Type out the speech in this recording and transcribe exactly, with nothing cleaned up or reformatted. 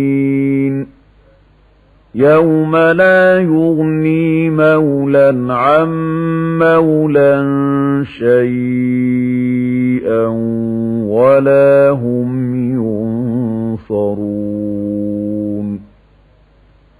يوم لا يغني مولى عن مولى شيئا ولا هم ينصرون